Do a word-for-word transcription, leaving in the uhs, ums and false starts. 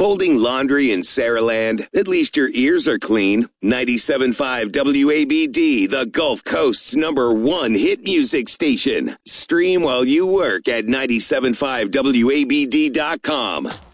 Folding laundry in Saraland? At least your ears are clean. ninety-seven point five W A B D, the Gulf Coast's number one hit music station. Stream while you work at nine seven five W A B D dot com.